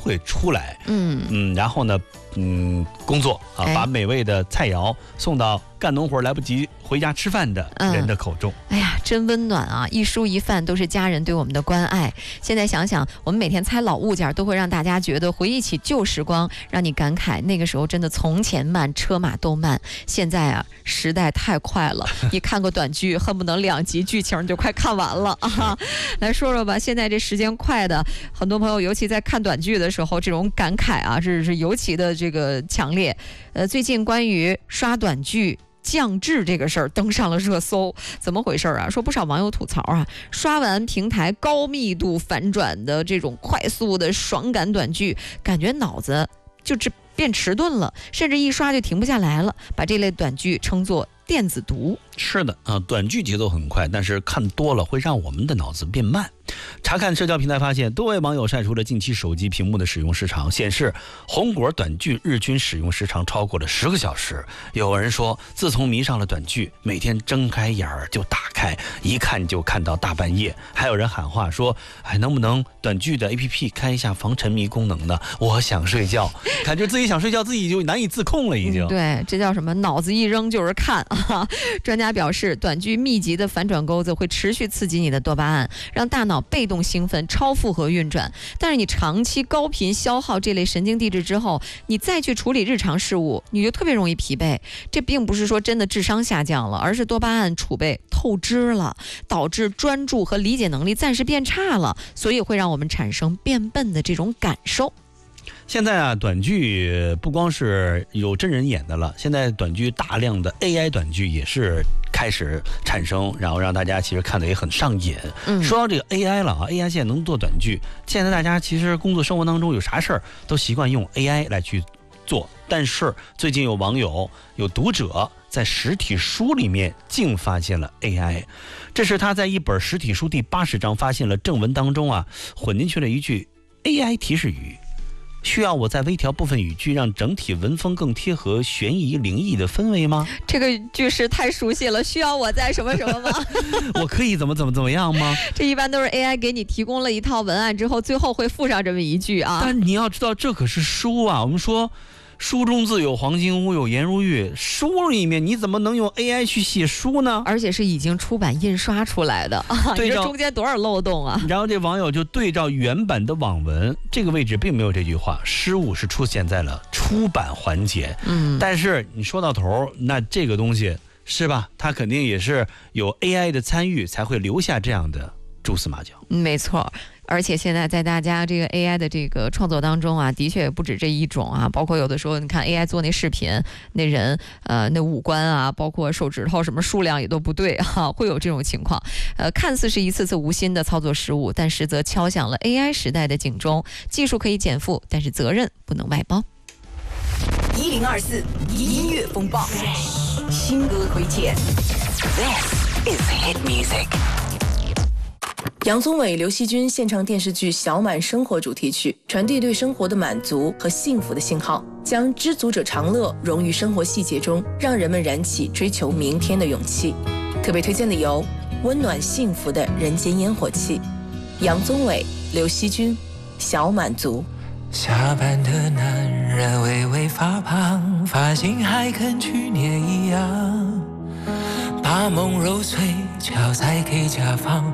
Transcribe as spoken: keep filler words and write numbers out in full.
会出来， 嗯嗯，然后呢，嗯，工作啊， 哎把美味的菜肴送到干农活来不及回家吃饭的人的口中。 哎呀，真温暖啊！一蔬一饭都是家人对我们的关爱。现在想想，我们每天猜老物件，都会让大家觉得回忆起旧时光，让你感慨那个时候真的从前慢，车马都慢。现在啊，时代太快了，你看个短剧，恨不能两集剧情就快看完了啊！来说说吧，现在这时间快的，很多朋友尤其在看短剧的时候，这种感慨啊，是是尤其的这个强烈。呃，最近关于刷短剧降质这个事儿登上了热搜，怎么回事啊？说不少网友吐槽啊，刷完平台高密度反转的这种快速的爽感短剧，感觉脑子就这变迟钝了，甚至一刷就停不下来了，把这类短剧称作电子毒。 是的啊，短剧节奏很快，但是看多了会让我们的脑子变慢。查看社交平台发现，多位网友晒出了近期手机屏幕的使用时长，显示红果短剧日均使用时长超过了十个小时。有人说，自从迷上了短剧，每天睁开眼儿就打开，一看就看到大半夜。还有人喊话说，哎，能不能短剧的 A P P 开一下防沉迷功能呢？我想睡觉，感觉自己想睡觉，自己就难以自控了，已经。 嗯、对，这叫什么？脑子一扔就是看啊！专家表示，短剧密集的反转钩子会持续刺激你的多巴胺，让大脑被动兴奋、超负荷运转。但是你长期高频消耗这类神经递质之后，你再去处理日常事务，你就特别容易疲惫。这并不是说真的智商下降了，而是多巴胺储备透支了，导致专注和理解能力暂时变差了，所以会让我们产生变笨的这种感受。 现在啊，短剧不光是有真人演的了，现在短剧大量的 A I 短剧也是开始产生，然后让大家其实看的也很上瘾。 嗯， 说到这个 A I 了啊 ，A I 现在能做短剧，现在大家其实工作生活当中有啥事儿都习惯用 A I 来去做，但是最近有网友有读者在实体书里面竟发现了 A I， 这是他在一本实体书第八十章发现了正文当中啊混进去了一句 A I 提示语。需要我在微调部分语句，让整体文风更贴合悬疑灵异的氛围吗？ 这个句式太熟悉了，需要我在什么什么吗？ 我可以怎么怎么怎么样吗？ 这一般都是 A I 给你提供了一套文案之后，最后会附上这么一句啊。 但你要知道，这可是书啊！我们说，书中自有黄金屋，有颜如玉。书里面你怎么能用 A I 去写书呢？ 而且是已经出版印刷出来的啊！ 对， 这中间多少漏洞啊！ 然后这网友就对照原版的网文，这个位置并没有这句话，失误是出现在了出版环节。 嗯， 但是你说到头，那这个东西是吧？它肯定也是有 A I 的参与，才会留下这样的蛛丝马脚。 没错。而且现在在大家这个 A I 的这个创作当中啊，的确也不止这一种啊，包括有的时候你看 A I 做那视频，那人呃那五官啊，包括手指头什么数量也都不对啊，会有这种情况。呃，看似是一次次无心的操作失误，但实则敲响了 A I 时代的警钟。技术可以减负，但是责任不能外包。 一零二四音乐风暴，新歌推荐。This is hit music。 杨宗纬、刘惜君献唱电视剧《小满生活》主题曲，传递对生活的满足和幸福的信号，将知足者常乐融于生活细节中，让人们燃起追求明天的勇气。特别推荐理由：温暖幸福的人间烟火气。杨宗纬、刘惜君，《小满足》。 下班的男人微微发胖，发型还跟去年一样，把梦揉碎，脚再给家放，